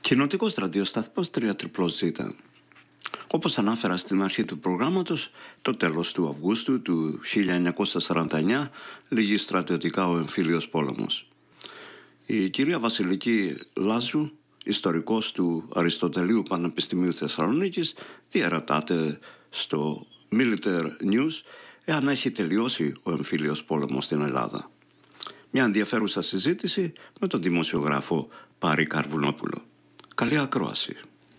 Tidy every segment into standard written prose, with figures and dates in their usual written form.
Κοινοτικός ραδιοσταθμός 3ZZZ. Όπως ανάφερα στην αρχή του προγράμματος, το τέλος του Αυγούστου του 1949 λήγει στρατιωτικά ο εμφύλιος πόλεμος. Η κυρία Βασιλική Λάζου, ιστορικός του Αριστοτελείου Πανεπιστημίου Θεσσαλονίκης, διαρωτάται στο Military News εάν έχει τελειώσει ο εμφύλιος πόλεμος στην Ελλάδα. Μια ενδιαφέρουσα συζήτηση με τον δημοσιογράφο Πάρη Καρβουνόπουλο. Καλή ακρόαση.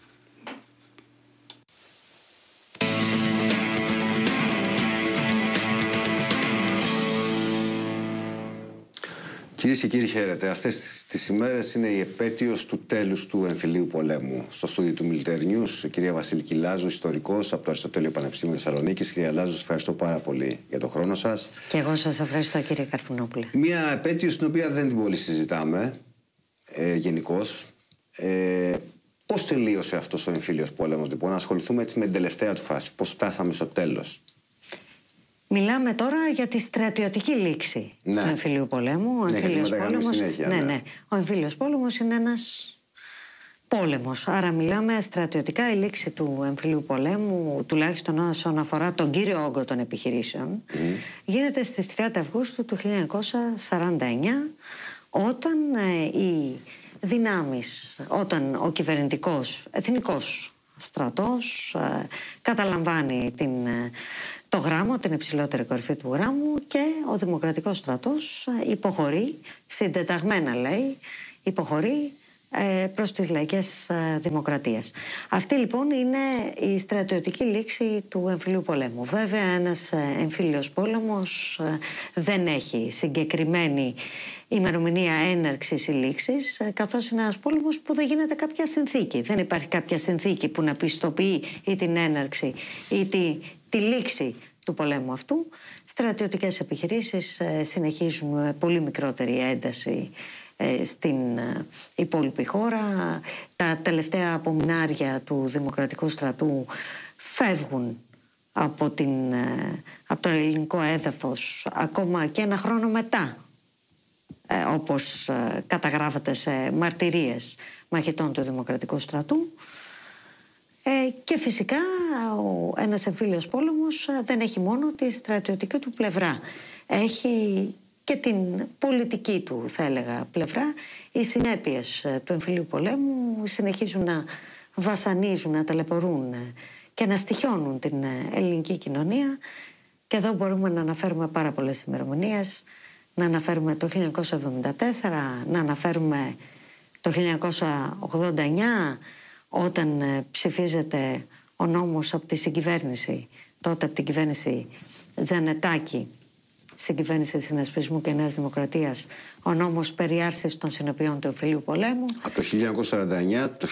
Κυρίες και κύριοι, χαίρετε. Αυτές τις ημέρες είναι η επέτειος του τέλους του εμφυλίου πολέμου. Στο στούντιο του Military News, η κυρία Βασιλική Λάζου, ιστορικός από το Αριστοτέλειο Πανεπιστήμιο Θεσσαλονίκης. Κυρία Λάζου, σας ευχαριστώ πάρα πολύ για τον χρόνο σας. Και εγώ σας ευχαριστώ, κύριε Καρφουνόπουλε. Μια επέτειος την οποία δεν την πολύ συζητάμε γενικώς. Πώς τελείωσε αυτός ο εμφύλιος πόλεμος, λοιπόν, να ασχοληθούμε έτσι με την τελευταία του φάση. Πώς φτάσαμε στο τέλος. Μιλάμε τώρα για τη στρατιωτική λήξη του εμφυλίου πολέμου. Ο εμφύλιος πόλεμος, Ο εμφύλιος πόλεμος είναι ένας πόλεμος. Άρα μιλάμε στρατιωτικά η λήξη του εμφυλίου πολέμου, τουλάχιστον όσον αφορά τον κύριο όγκο των επιχειρήσεων, γίνεται στις 30 Αυγούστου του 1949, όταν οι δυνάμεις, όταν ο κυβερνητικός εθνικός στρατός καταλαμβάνει το γράμμο, την υψηλότερη κορυφή του γράμμου, και ο δημοκρατικός στρατός υποχωρεί, συντεταγμένα λέει, υποχωρεί προς τις λαϊκές δημοκρατίες. Αυτή λοιπόν είναι η στρατιωτική λήξη του εμφυλίου πολέμου. Βέβαια ένας εμφύλιος πόλεμος δεν έχει συγκεκριμένη ημερομηνία έναρξης ή λήξης, καθώς είναι ένας πόλεμος που δεν γίνεται κάποια συνθήκη. Δεν υπάρχει κάποια συνθήκη που να πιστοποιεί ή την έναρξη ή τη λήξη του πολέμου αυτού. Στρατιωτικές επιχειρήσεις συνεχίζουν με πολύ μικρότερη ένταση στην υπόλοιπη χώρα. Τα τελευταία απομεινάρια του δημοκρατικού στρατού φεύγουν από το ελληνικό έδαφος ακόμα και ένα χρόνο μετά, όπως καταγράφεται σε μαρτυρίες μαχητών του δημοκρατικού στρατού. Και φυσικά ένας εμφύλιος πόλεμος δεν έχει μόνο τη στρατιωτική του πλευρά. Έχει και την πολιτική του, θα έλεγα, πλευρά. Οι συνέπειες του εμφυλίου πολέμου συνεχίζουν να βασανίζουν, να ταλαιπωρούν και να στοιχιώνουν την ελληνική κοινωνία. Και εδώ μπορούμε να αναφέρουμε πάρα πολλές ημερομηνίες. Να αναφέρουμε το 1974, να αναφέρουμε το 1989, όταν ψηφίζεται ο νόμος από τη συγκυβέρνηση, τότε από την κυβέρνηση Τζανετάκη, συγκυβέρνηση Συνασπισμού και Νέας Δημοκρατίας, ο νόμος περί άρσης των συνεπειών του εμφυλίου πολέμου. Από το 1949 το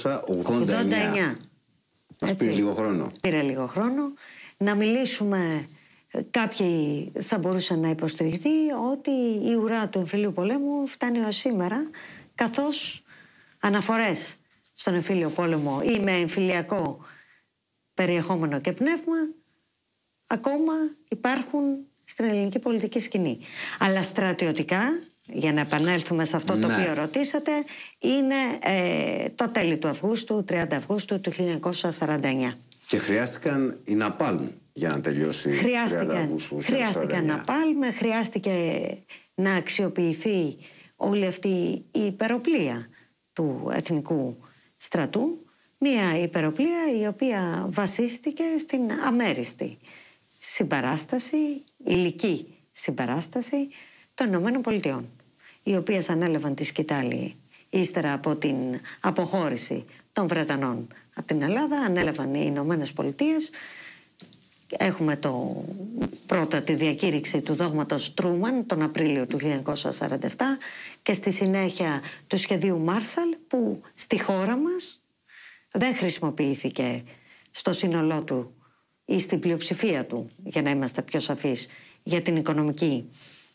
1989. Μας πήρε λίγο χρόνο. Πήρε λίγο χρόνο. Να μιλήσουμε, κάποιοι θα μπορούσαν να υποστηριχθεί ότι η ουρά του εμφυλίου πολέμου φτάνει ως σήμερα, καθώς αναφορές στον εμφύλιο πόλεμο ή με εμφυλιακό περιεχόμενο και πνεύμα ακόμα υπάρχουν στην ελληνική πολιτική σκηνή. Αλλά στρατιωτικά, για να επανέλθουμε σε αυτό το οποίο ρωτήσατε, είναι το τέλη του Αυγούστου, 30 Αυγούστου του 1949. Και χρειάστηκαν οι Ναπάλμ για να τελειώσει. Χρειάστηκαν Ναπάλμ, χρειάστηκε να αξιοποιηθεί όλη αυτή η υπεροπλία του εθνικού στρατού, μια υπεροπλία η οποία βασίστηκε στην αμέριστη συμπαράσταση, υλική συμπαράσταση των Ηνωμένων Πολιτειών, οι οποίες ανέλαβαν τη σκητάλη ύστερα από την αποχώρηση των Βρετανών από την Ελλάδα. Ανέλαβαν οι Ηνωμένες Πολιτείες. Έχουμε πρώτα τη διακήρυξη του δόγματος Τρούμαν τον Απρίλιο του 1947 και στη συνέχεια του σχεδίου Μάρσαλ, που στη χώρα μας δεν χρησιμοποιήθηκε στο σύνολό του ή στην πλειοψηφία του, για να είμαστε πιο σαφείς, για την οικονομική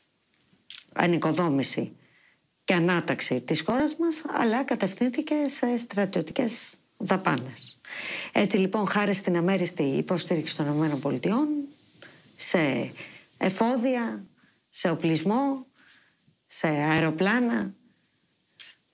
ανοικοδόμηση και ανάταξη της χώρας μας, αλλά κατευθύνθηκε σε στρατιωτικές δαπάνες. Έτσι λοιπόν, χάρη στην αμέριστη υποστήριξη των ΗΠΑ, σε εφόδια, σε οπλισμό, σε αεροπλάνα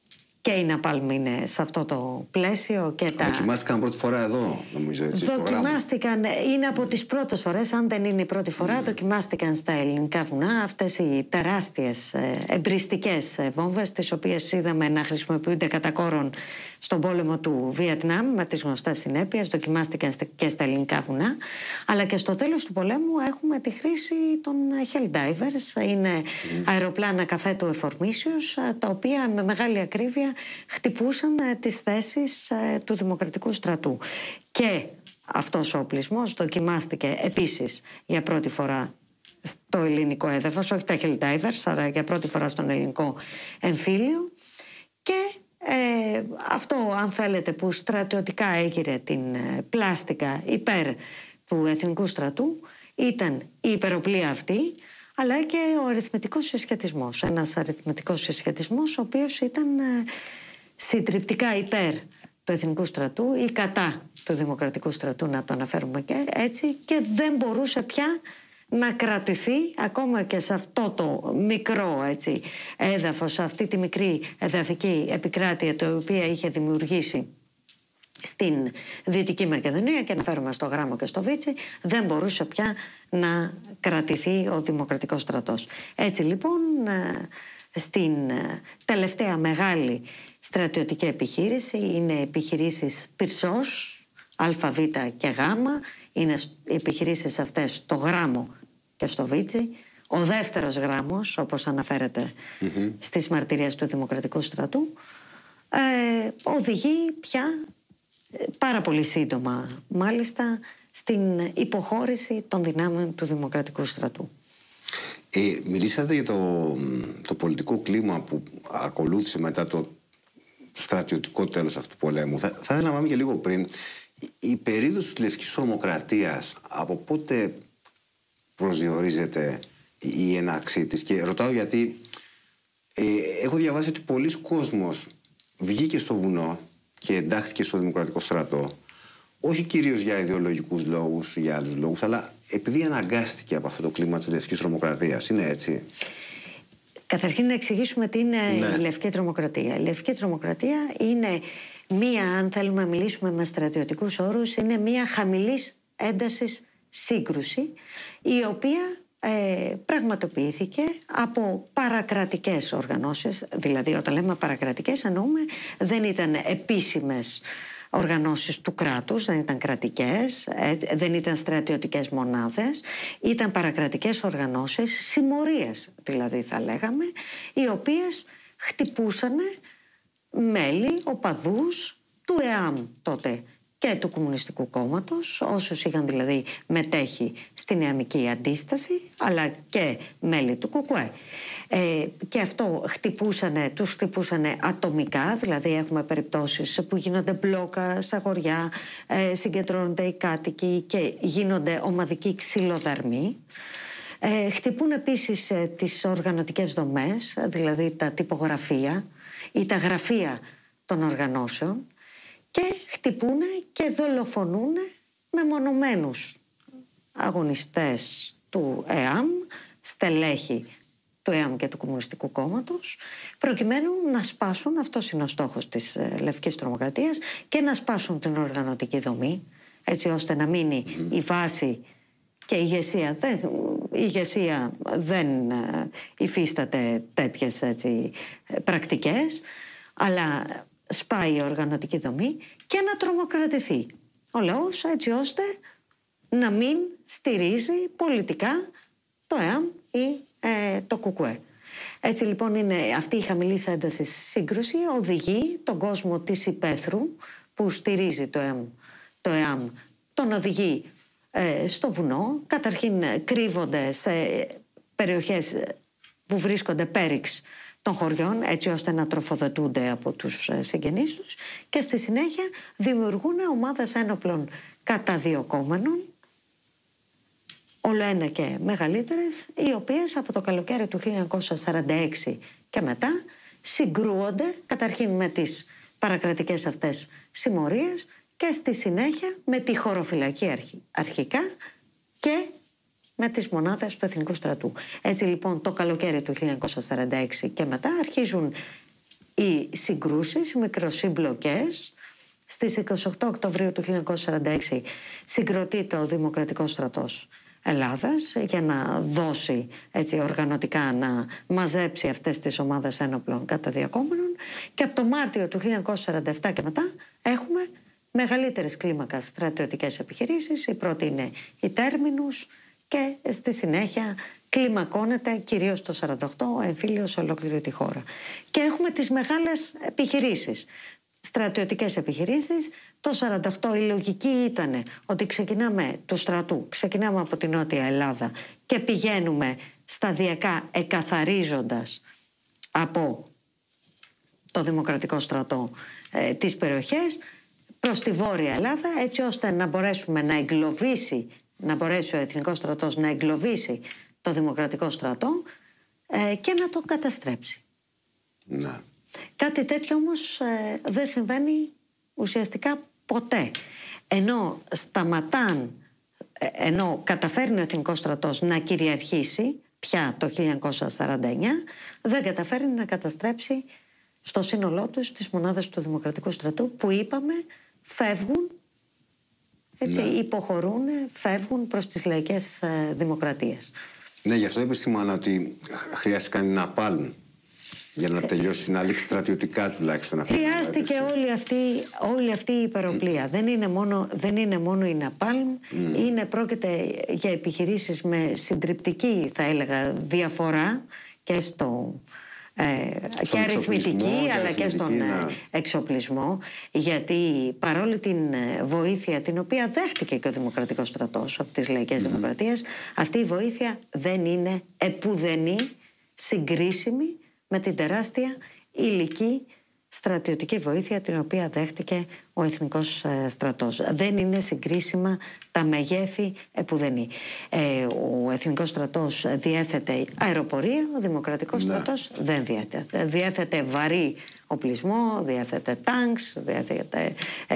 Και η Ναπάλμ είναι σε αυτό το πλαίσιο. Δοκιμάστηκαν πρώτη φορά εδώ, νομίζω. Δοκιμάστηκαν, είναι από τις πρώτες φορές, αν δεν είναι η πρώτη φορά, δοκιμάστηκαν στα ελληνικά βουνά αυτές οι τεράστιες εμπριστικές βόμβες, τις οποίες είδαμε να χρησιμοποιούνται κατά κόρον στον πόλεμο του Βιετνάμ, με τις γνωστές συνέπειες. Δοκιμάστηκαν και στα ελληνικά βουνά. Αλλά και στο τέλος του πολέμου έχουμε τη χρήση των Helldivers. Είναι αεροπλάνα καθέτου εφορμήσεως, τα οποία με μεγάλη ακρίβεια χτυπούσαν τις θέσεις του Δημοκρατικού στρατού. Και αυτός ο οπλισμός δοκιμάστηκε επίσης για πρώτη φορά στο ελληνικό έδαφος, όχι τα Helldivers, αλλά για πρώτη φορά στον ελληνικό εμφύλιο. Και αυτό, αν θέλετε, που στρατιωτικά έγειρε την πλάστικα υπέρ του εθνικού στρατού, ήταν η υπεροπλία αυτή, αλλά και ο αριθμητικός συσχετισμός. Ένας αριθμητικός συσχετισμός ο οποίος ήταν συντριπτικά υπέρ του εθνικού στρατού ή κατά του δημοκρατικού στρατού, να το αναφέρουμε και έτσι, και δεν μπορούσε πια να κρατηθεί ακόμα και σε αυτό το μικρό έδαφος, σε αυτή τη μικρή εδαφική επικράτεια, την οποία είχε δημιουργήσει στην Δυτική Μακεδονία, και αναφέρομαι στο Γράμμο και στο Βίτσι, δεν μπορούσε πια να κρατηθεί ο δημοκρατικός στρατός. Έτσι λοιπόν, στην τελευταία μεγάλη στρατιωτική επιχείρηση, είναι επιχειρήσεις Πυρσός, Α, Β και Γ, είναι οι επιχειρήσεις αυτές στο Γράμμο και στο Βίτσι. Ο δεύτερος Γράμμος, όπως αναφέρεται στις μαρτυρίες του Δημοκρατικού στρατού, οδηγεί πια πάρα πολύ σύντομα, μάλιστα, στην υποχώρηση των δυνάμεων του Δημοκρατικού στρατού. Μιλήσατε για το πολιτικό κλίμα που ακολούθησε μετά το στρατιωτικό τέλος αυτού του πολέμου. Θα ήθελα να πάμε και λίγο πριν. Η περίοδος της Λευκής Τρομοκρατίας, από πότε προσδιορίζεται η έναρξή της? Και ρωτάω γιατί έχω διαβάσει ότι πολλοί κόσμος βγήκε στο βουνό και εντάχθηκε στο Δημοκρατικό στρατό, όχι κυρίως για ιδεολογικούς λόγους ή για άλλους λόγους, αλλά επειδή αναγκάστηκε από αυτό το κλίμα της Λευκής Τρομοκρατίας. Είναι έτσι? Καταρχήν να εξηγήσουμε τι είναι η Λευκή Τρομοκρατία. Η Λευκή Τρομοκρατία είναι μία, αν θέλουμε να μιλήσουμε με στρατιωτικούς όρους, είναι μία χαμηλής έντασης σύγκρουση, η οποία πραγματοποιήθηκε από παρακρατικές οργανώσεις. Δηλαδή, όταν λέμε παρακρατικές, εννοούμε δεν ήταν επίσημες οργανώσεις του κράτους, δεν ήταν κρατικές, δεν ήταν στρατιωτικές μονάδες, ήταν παρακρατικές οργανώσεις, συμμορίες δηλαδή θα λέγαμε, οι οποίες χτυπούσανε μέλη, οπαδούς του ΕΑΜ τότε και του Κομμουνιστικού Κόμματος, όσους είχαν δηλαδή μετέχει στην αιαμική αντίσταση, αλλά και μέλη του ΚΚΕ. Και αυτό τους χτυπούσανε ατομικά, δηλαδή έχουμε περιπτώσεις που γίνονται μπλόκα σε αγοριά, συγκεντρώνονται οι κάτοικοι και γίνονται ομαδικοί ξυλοδαρμοί. Χτυπούν επίσης τις οργανωτικές δομές, δηλαδή τα τυπογραφεία ή τα γραφεία των οργανώσεων, και χτυπούν και δολοφονούν μεμονωμένους αγωνιστές του ΕΑΜ, στελέχη του ΕΑΜ και του Κομμουνιστικού Κόμματος, προκειμένου να σπάσουν, αυτός είναι ο στόχος της Λευκής Τρομοκρατίας, και να σπάσουν την οργανωτική δομή, έτσι ώστε να μείνει η βάση και η ηγεσία δεν υφίσταται τέτοιες πρακτικές, αλλά σπάει η οργανωτική δομή και να τρομοκρατηθεί ο λαός, έτσι ώστε να μην στηρίζει πολιτικά το ΕΑΜ ή το ΚΚΕ. Έτσι λοιπόν είναι αυτή η χαμηλή ένταση σύγκρουση, οδηγεί τον κόσμο της υπαίθρου που στηρίζει το ΕΑΜ, τον οδηγεί στο βουνό. Καταρχήν κρύβονται σε περιοχές που βρίσκονται πέριξ των χωριών, έτσι ώστε να τροφοδοτούνται από τους συγγενείς τους, και στη συνέχεια δημιουργούν ομάδες ένοπλων καταδιωκόμενων, όλο ένα και μεγαλύτερες, οι οποίες από το καλοκαίρι του 1946 και μετά συγκρούονται καταρχήν με τις παρακρατικές αυτές συμμορίες και στη συνέχεια με τη χωροφυλακή αρχικά και με τις μονάδες του Εθνικού Στρατού. Έτσι λοιπόν το καλοκαίρι του 1946 και μετά αρχίζουν οι συγκρούσεις, οι μικροσύμπλοκες. Στις 28 Οκτωβρίου του 1946 συγκροτείται ο Δημοκρατικός Στρατός Ελλάδας για να δώσει έτσι οργανωτικά, να μαζέψει αυτές τις ομάδες ένοπλων καταδιακόμενων, και από το Μάρτιο του 1947 και μετά έχουμε μεγαλύτερες κλίμακας στρατιωτικές επιχειρήσεις. Η πρώτη είναι η Τέρμινους και στη συνέχεια κλιμακώνεται κυρίως το 1948 ο εμφύλιος σε ολόκληρη τη χώρα. Και έχουμε τις μεγάλες επιχειρήσεις, στρατιωτικές επιχειρήσεις. Το 1948 η λογική ήταν ότι ξεκινάμε του στρατού, ξεκινάμε από την Νότια Ελλάδα και πηγαίνουμε σταδιακά εκαθαρίζοντας από το Δημοκρατικό Στρατό τις περιοχές προς τη Βόρεια Ελλάδα, έτσι ώστε να μπορέσουμε να μπορέσει ο Εθνικός Στρατός να εγκλωβίσει το Δημοκρατικό Στρατό και να το καταστρέψει. Να. Κάτι τέτοιο όμως δεν συμβαίνει ουσιαστικά ποτέ. Ενώ καταφέρνει ο Εθνικός Στρατός να κυριαρχήσει πια το 1949, δεν καταφέρνει να καταστρέψει στο σύνολό τους τις μονάδες του Δημοκρατικού Στρατού, που είπαμε φεύγουν, έτσι, υποχωρούν, φεύγουν προς τις λαϊκές δημοκρατίες. Ναι, γι' αυτό επισημάνω ότι χρειάστηκαν να πάλουν για να τελειώσει, να λήξει στρατιωτικά τουλάχιστον αυτή. Χρειάστηκε όλη αυτή η υπεροπλία. Δεν είναι μόνο η Ναπάλμ, πρόκειται για επιχειρήσεις με συντριπτική, θα έλεγα, διαφορά και και αριθμητική, αλλά και στον εξοπλισμό, γιατί παρόλη την βοήθεια την οποία δέχτηκε και ο Δημοκρατικός Στρατός από τις λαϊκές δημοκρατίες, αυτή η βοήθεια δεν είναι επουδενή συγκρίσιμη με την τεράστια υλική στρατιωτική βοήθεια την οποία δέχτηκε ο Εθνικός Στρατός. Δεν είναι συγκρίσιμα τα μεγέθη επουδενή. Ο Εθνικός Στρατός διέθετε αεροπορία, ο Δημοκρατικός Στρατός δεν διέθετε. Διέθετε βαρύ οπλισμό, διέθετε τάγκς, διέθετε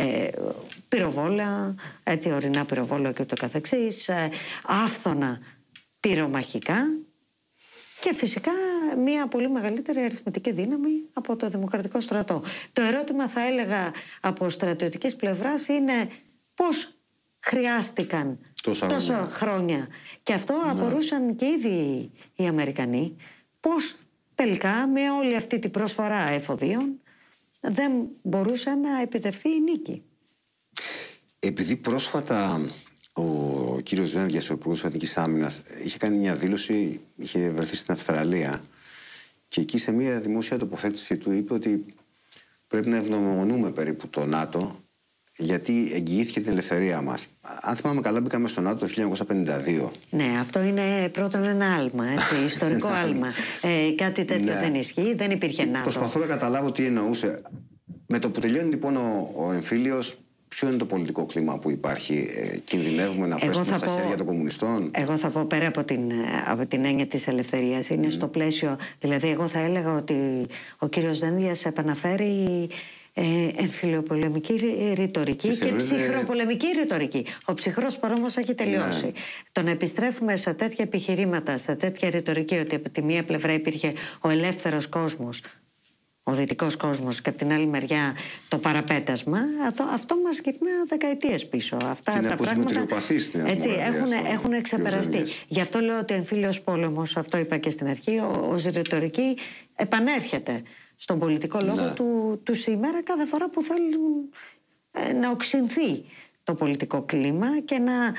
πυροβόλα, έτσι, ορεινά πυροβόλα και ούτω καθεξής, άφθονα πυρομαχικά, και φυσικά μια πολύ μεγαλύτερη αριθμητική δύναμη από το Δημοκρατικό Στρατό. Το ερώτημα, θα έλεγα, από στρατιωτικής πλευράς είναι πώς χρειάστηκαν τόσα χρόνια. Και αυτό απορούσαν και ήδη οι Αμερικανοί. Πώς τελικά με όλη αυτή την προσφορά εφοδίων δεν μπορούσε να επιτευχθεί η νίκη. Επειδή πρόσφατα ο κύριος Δένδιας, ο Υπουργός Εθνικής Άμυνας, είχε κάνει μια δήλωση, είχε βρεθεί στην Αυστραλία, και εκεί σε μια δημόσια τοποθέτηση του είπε ότι πρέπει να ευγνωμονούμε περίπου το ΝΑΤΟ, γιατί εγγυήθηκε την ελευθερία μας. Αν θυμάμαι καλά, μπήκαμε στο ΝΑΤΟ το 1952. Ναι, αυτό είναι πρώτον ένα άλμα, έτσι, ιστορικό άλμα. Κάτι τέτοιο δεν ισχύει, δεν υπήρχε ΝΑΤΟ. Προσπαθώ να καταλάβω τι εννοούσε. Με το που τελειώνει λοιπόν ο εμφύλιος, ποιο είναι το πολιτικό κλίμα που υπάρχει? Κινδυνεύουμε να πέσουμε στα χέρια των κομμουνιστών? Εγώ θα πω, πέρα από την έννοια της ελευθερίας, είναι στο πλαίσιο, δηλαδή εγώ θα έλεγα ότι ο κύριος Δένδιας επαναφέρει εμφυλιοπολεμική ρητορική και ψυχροπολεμική ρητορική. Ο ψυχρός όμως έχει τελειώσει. Το να επιστρέφουμε σε τέτοια επιχειρήματα, σε τέτοια ρητορική, ότι από τη μία πλευρά υπήρχε ο ελεύθερος κόσμος, ο δυτικός κόσμος, και από την άλλη μεριά το παραπέτασμα, αυτό μας γυρνά δεκαετίες πίσω. Αυτά τα πράγματα έτσι έχουν ξεπεραστεί. Γι' αυτό λέω ότι ο εμφύλιος πόλεμος, αυτό είπα και στην αρχή, ως ρητορική επανέρχεται στον πολιτικό λόγο του σήμερα, κάθε φορά που θέλουν να οξυνθεί το πολιτικό κλίμα και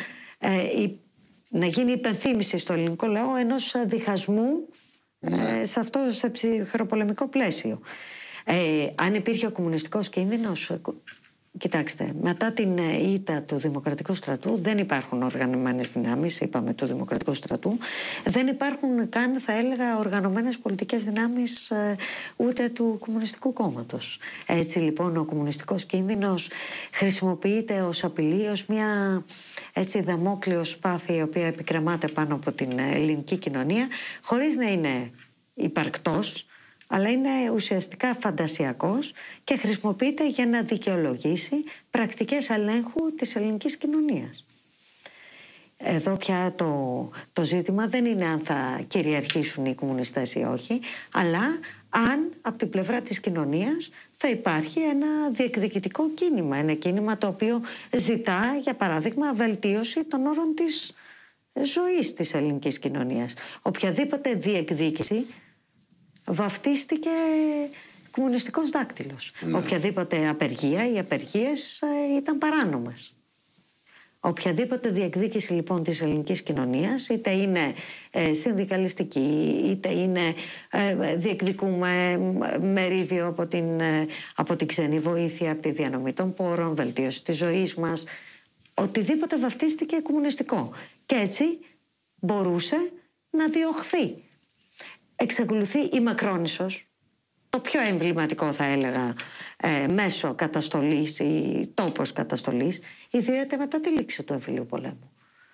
να γίνει υπενθύμηση στο ελληνικό λαό ενός διχασμού σε ψυχροπολεμικό πλαίσιο. Αν υπήρχε ο κομμουνιστικός κίνδυνος, κοιτάξτε, μετά την ήττα του Δημοκρατικού Στρατού δεν υπάρχουν οργανωμένες δυνάμεις, είπαμε, του Δημοκρατικού Στρατού, δεν υπάρχουν καν, θα έλεγα, οργανωμένες πολιτικές δυνάμεις ούτε του Κομμουνιστικού Κόμματος. Έτσι λοιπόν ο κομμουνιστικός κίνδυνος χρησιμοποιείται ως απειλή, ως μια έτσι δαμόκλειο σπάθη η οποία επικρεμάται πάνω από την ελληνική κοινωνία, χωρίς να είναι υπαρκτός, αλλά είναι ουσιαστικά φαντασιακός και χρησιμοποιείται για να δικαιολογήσει πρακτικές ελέγχου της ελληνικής κοινωνίας. εδώ πια το ζήτημα δεν είναι αν θα κυριαρχήσουν οι κομμουνιστές ή όχι, αλλά αν από την πλευρά της κοινωνίας θα υπάρχει ένα διεκδικητικό κίνημα. Ένα κίνημα το οποίο ζητά, για παράδειγμα, βελτίωση των όρων της ζωής της ελληνικής κοινωνίας. Οποιαδήποτε διεκδίκηση βαφτίστηκε κομμουνιστικός δάκτυλος. Οποιαδήποτε απεργία, οι απεργίες ήταν παράνομες. Οποιαδήποτε διεκδίκηση λοιπόν της ελληνικής κοινωνίας, είτε είναι συνδικαλιστική, είτε είναι διεκδικούμε μερίδιο από την ξένη βοήθεια, από τη διανομή των πόρων, βελτίωση της ζωής μας, οτιδήποτε βαφτίστηκε κομμουνιστικό. Και έτσι μπορούσε να διωχθεί. Εξακολουθεί η Μακρόνισσος, το πιο εμβληματικό θα έλεγα μέσο καταστολής ή τόπος καταστολής, ιδρύεται μετά τη λήξη του εμφυλίου πολέμου.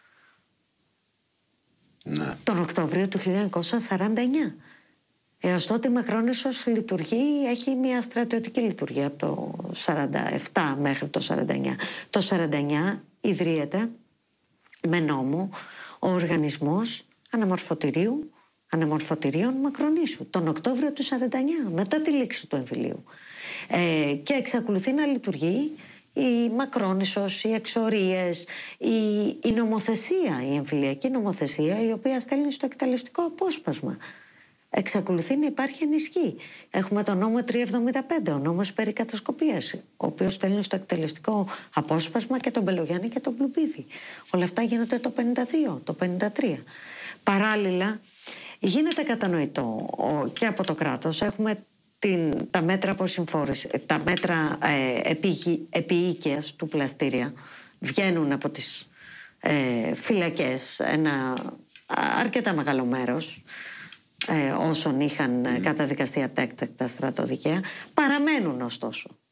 Ναι. Τον Οκτώβριο του 1949. Έως τότε η Μακρόνισσος λειτουργεί, έχει μια στρατιωτική λειτουργία από το 1947 μέχρι το 1949. Το 1949 ιδρύεται με νόμο ο Οργανισμός Αναμορφωτηρίων Μακρονήσου τον Οκτώβριο του 1949, μετά τη λήξη του εμφυλίου. Και εξακολουθεί να λειτουργεί η Μακρόνισσος, οι εξορίες, η νομοθεσία, η εμφυλιακή νομοθεσία, η οποία στέλνει στο εκτελεστικό απόσπασμα. Εξακολουθεί να υπάρχει ενισχύ. Έχουμε τον νόμο 375, ο νόμος περί κατασκοπίας, ο οποίος στέλνει στο εκτελεστικό απόσπασμα και τον Μπελογιάννη και τον Πλουμπίδη. Όλα αυτά γίνονται το 52, το 53. Παράλληλα, γίνεται κατανοητό και από το κράτος. Έχουμε τα μέτρα αποσυμφόρησης, τα μέτρα επιοίκειας του πλαστήρια. Βγαίνουν από τις φυλακές ένα αρκετά μεγάλο μέρος όσων είχαν καταδικαστεί από τα έκτακτα στρατοδικαία. Παραμένουν ωστόσο